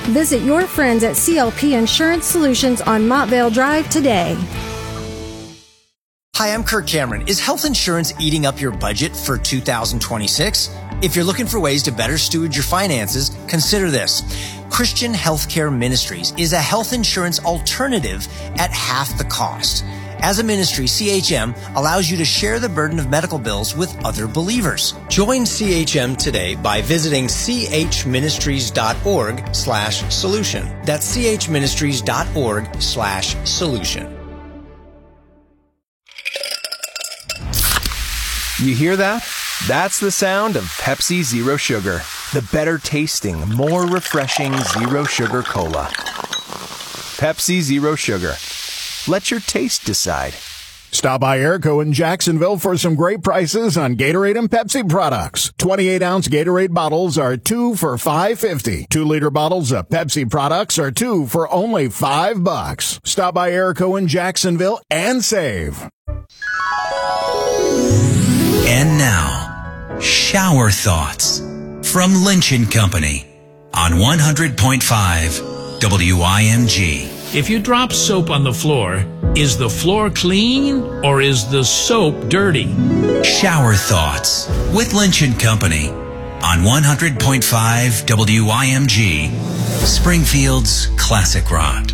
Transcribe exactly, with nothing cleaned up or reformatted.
Visit your friends at C L P Insurance Solutions on Montvale Drive today. Hi, I'm Kirk Cameron. Is health insurance eating up your budget for two thousand twenty-six? If you're looking for ways to better steward your finances, consider this. Christian Healthcare Ministries is a health insurance alternative at half the cost. As a ministry, C H M allows you to share the burden of medical bills with other believers. Join C H M today by visiting chministries.org slash solution. That's chministries.org slash solution. You hear that? That's the sound of Pepsi Zero Sugar, the better tasting, more refreshing Zero Sugar Cola. Pepsi Zero Sugar. Let your taste decide. Stop by Airco in Jacksonville for some great prices on Gatorade and Pepsi products. twenty-eight ounce Gatorade bottles are two for five fifty. Two liter bottles of Pepsi products are two for only five bucks. Stop by Airco in Jacksonville and save. And now, Shower Thoughts from Lynch and Company on one hundred point five W I M G. If you drop soap on the floor, is the floor clean or is the soap dirty? Shower Thoughts with Lynch and Company on one hundred point five W I M G, Springfield's Classic Rock.